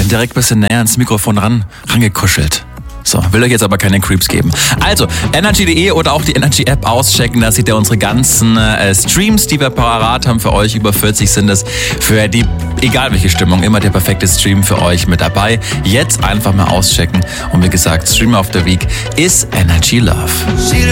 direkt ein bisschen näher ans Mikrofon rangekuschelt. So, will euch jetzt aber keine Creeps geben. Also, energy.de oder auch die Energy-App auschecken. Da seht ihr unsere ganzen Streams, die wir parat haben für euch. Über 40 sind es für die, egal welche Stimmung, immer der perfekte Stream für euch mit dabei. Jetzt einfach mal auschecken. Und wie gesagt, Stream of the Week ist Energy Love.